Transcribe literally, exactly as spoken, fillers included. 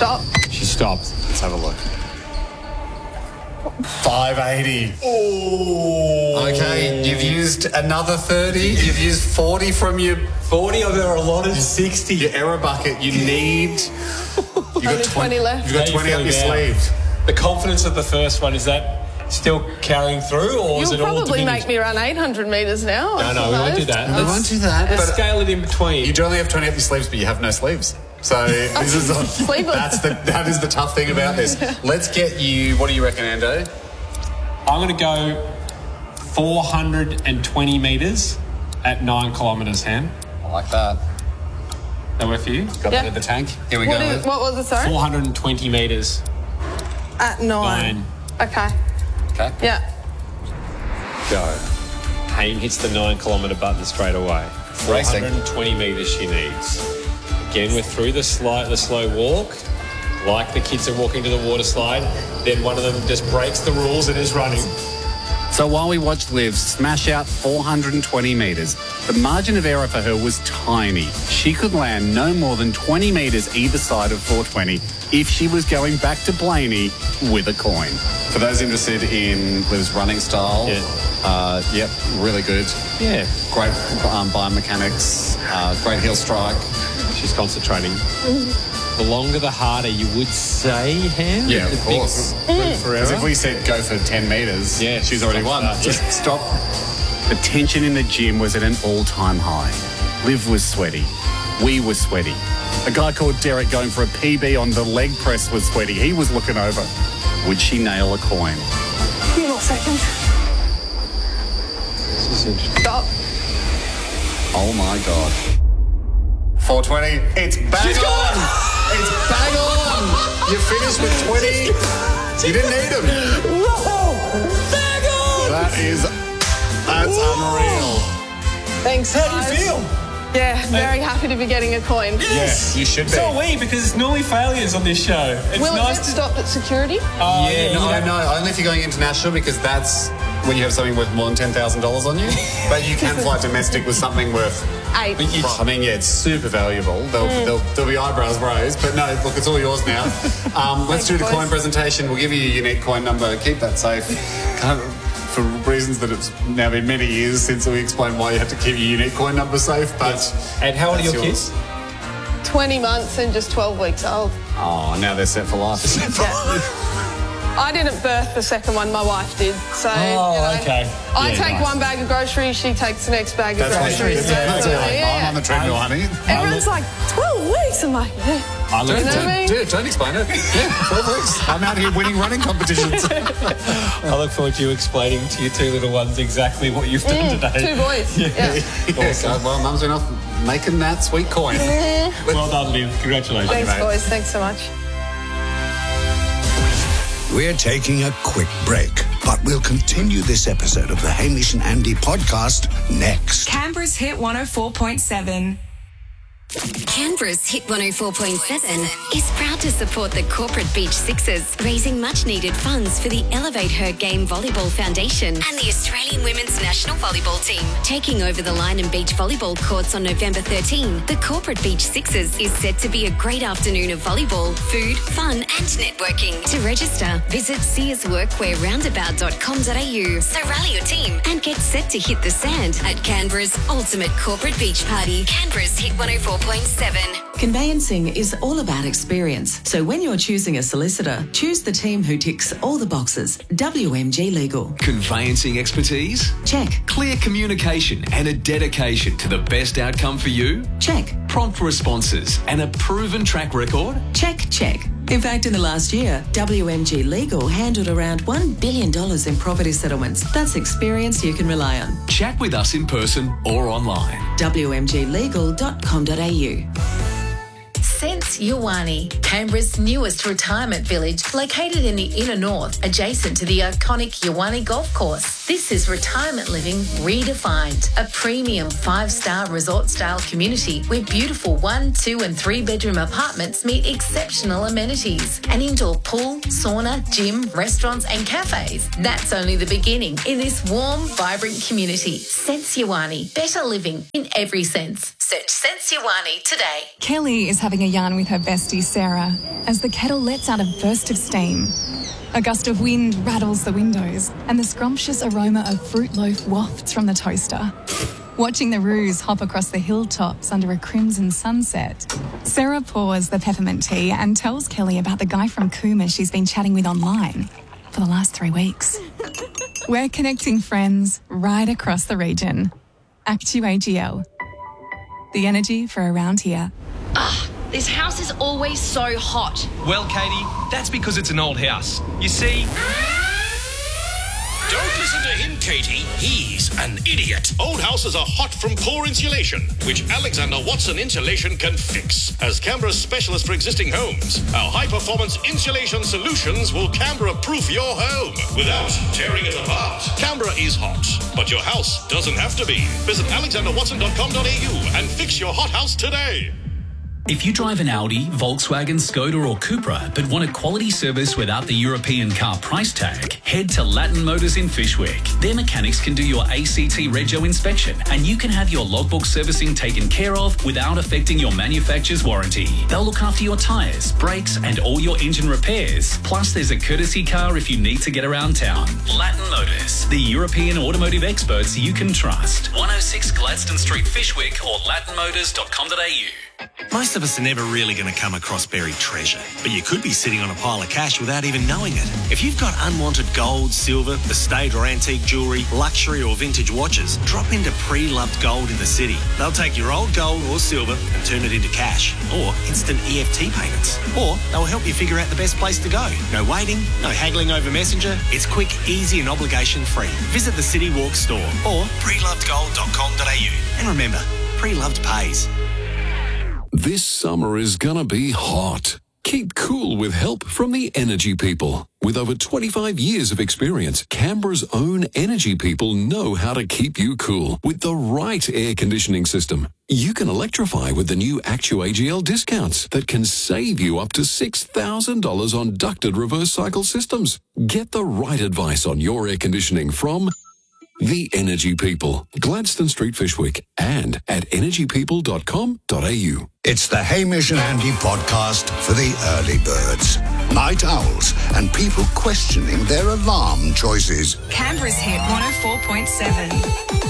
Stop. She stopped. Let's have a look. five eighty. Oh. Okay, you've used another thirty. You've used forty from your forty. I've got a lot of sixty. Your error bucket. You need. You Only twenty left. You've got How you twenty up your feeling now? sleeve. The confidence of the first one, is that still carrying through, or is You'll it all probably diminished? make me run eight hundred metres now. No, no, we won't do that. We Let's, won't do that. let's But scale it in between. you do only have twenty up your sleeves, but you have no sleeves. So this is Sleeveless. that's the that is the tough thing about this. Let's get you. What do you reckon, Ando? I'm going to go four hundred twenty metres at nine kilometres, Ham. I like that. That work for you? Got Yeah. that in the tank. Here we What, go. is, what was it, sorry? four hundred twenty metres. At nine. Nine. Okay. Okay. Yeah. Go. Haim hits the nine kilometre button straight away. Racing. four hundred twenty metres she needs. Again, we're through the, sli- the slow walk. Like the kids are walking to the water slide. Then one of them just breaks the rules and is running. So while we watched Liv smash out four hundred twenty metres, the margin of error for her was tiny. She could land no more than twenty metres either side of four twenty if she was going back to Blaney with a coin. For those interested in Liv's running style, Yeah. uh, yep, really good. Yeah. Great um, biomechanics, uh, great heel strike. She's concentrating. The longer, the harder, you would say, Ham? Yeah, The of big course. room for Because error. if we said go for ten metres, Yeah, she's already stop won. that, Just yeah. stop. The tension in the gym was at an all-time high. Liv was sweaty. We were sweaty. A guy called Derek going for a P B on the leg press was sweaty. He was looking over. Would she nail a coin? A few more seconds. This is interesting. Stop. Oh, my God. four twenty. It's bang on. It's bang on. You finished with twenty. You didn't need them. Whoa! Bang on! That is, that's unreal. Thanks, How do you guys. feel? Yeah, very happy to be getting a coin. Yes. Yeah, you should be. So are we, because it's normally failures on this show. It's Will nice it get to... stopped at security? Oh, Yeah, no, you don't- no, only if you're going international, because that's when you have something worth more than ten thousand dollars on you. But you can fly domestic with something worth... Eight. But you- I mean, yeah, it's super valuable. There'll, there'll, there'll be eyebrows raised, but no, look, it's all yours now. Um, let's Thanks, do the boys. coin presentation. We'll give you your unique coin number. Keep that safe. Can't, for reasons that it's now been many years since we explained why you have to keep your unique coin number safe. But And how old are that's your yours. kids? twenty months and just twelve weeks old. Oh, now they're set for life. I didn't birth the second one, my wife did. So, Oh, you know, okay. I Yeah, take nice. one bag of groceries, she takes the next bag of That's what groceries. that's that's So, what I'm yeah. on the treadmill, honey. Everyone's like, twelve weeks? I'm like, yeah. I look You know Don't, what I mean? don't, don't explain it. Yeah, twelve weeks. I'm out here winning running competitions. I look forward to you explaining to your two little ones exactly what you've done Mm, today. two boys. Yeah. Yeah, so, well, Mum's been off making that sweet coin. Well done, Liv. Congratulations. Thanks, mate. boys. Thanks so much. We're taking a quick break, but we'll continue this episode of the Hamish and Andy podcast next. Canberra's Hit one oh four point seven. Canberra's Hit one oh four point seven is proud to support the Corporate Beach Sixers, raising much-needed funds for the Elevate Her Game Volleyball Foundation and the Australian Women's National Volleyball Team. Taking over the Line and Beach volleyball courts on November thirteenth, the Corporate Beach Sixers is set to be a great afternoon of volleyball, food, fun and networking. To register, visit sears workwear roundabout dot com dot a u. So rally your team and get set to hit the sand at Canberra's ultimate corporate beach party. Canberra's Hit one oh four point seven. Conveyancing is all about experience. So when you're choosing a solicitor, choose the team who ticks all the boxes. W M G Legal. Conveyancing expertise? Check. Clear communication and a dedication to the best outcome for you? Check. Prompt responses and a proven track record? Check, check. In fact, in the last year, W M G Legal handled around one billion dollars in property settlements. That's experience you can rely on. Chat with us in person or online. w m g legal dot com dot a u. Sense Yawani, Canberra's newest retirement village, located in the inner north, adjacent to the iconic Yawani Golf Course. This is retirement living redefined, a premium five-star resort-style community where beautiful one, two and three-bedroom apartments meet exceptional amenities. An indoor pool, sauna, gym, restaurants and cafes. That's only the beginning in this warm, vibrant community. Sense Yawani, better living in every sense. Search Sense Yawani today. Kelly is having a yarn with her bestie Sarah as the kettle lets out a burst of steam. A gust of wind rattles the windows and the scrumptious aroma of fruit loaf wafts from the toaster. Watching the roos hop across the hilltops under a crimson sunset, Sarah pours the peppermint tea and tells Kelly about the guy from Cooma she's been chatting with online for the last three weeks. We're connecting friends right across the region. Actu A G L. The energy for around here. Ah, this house is always so hot. Well, Katie, that's because it's an old house. You see... Don't listen to him, Katie. He's an idiot. Old houses are hot from poor insulation, which Alexander Watson Insulation can fix. As Canberra's specialist for existing homes, our high-performance insulation solutions will Canberra-proof your home without tearing it apart. Canberra is hot, but your house doesn't have to be. Visit alexander watson dot com dot a u and fix your hot house today. If you drive an Audi, Volkswagen, Skoda or Cupra but want a quality service without the European car price tag, head to Latin Motors in Fyshwick. Their mechanics can do your A C T Rego inspection and you can have your logbook servicing taken care of without affecting your manufacturer's warranty. They'll look after your tyres, brakes and all your engine repairs. Plus there's a courtesy car if you need to get around town. Latin Motors, the European automotive experts you can trust. one oh six Gladstone Street, Fyshwick or latin motors dot com dot a u. Most of us are never really going to come across buried treasure, but you could be sitting on a pile of cash without even knowing it. If you've got unwanted gold, silver, estate or antique jewellery, luxury or vintage watches, drop into Pre-Loved Gold in the city. They'll take your old gold or silver and turn it into cash or instant E F T payments. Or they'll help you figure out the best place to go. No waiting, no haggling over Messenger. It's quick, easy and obligation free. Visit the City Walk store or pre loved gold dot com dot a u. And remember, Pre-Loved pays. This summer is gonna be hot. Keep cool with help from the Energy People. With over twenty-five years of experience, Canberra's own Energy People know how to keep you cool with the right air conditioning system. You can electrify with the new Actu A G L discounts that can save you up to six thousand dollars on ducted reverse cycle systems. Get the right advice on your air conditioning from the Energy People, Gladstone Street, Fyshwick, and at energy people dot com dot a u. It's the Hamish and Andy podcast for the early birds, night owls, and people questioning their alarm choices. Canberra's hit one oh four point seven.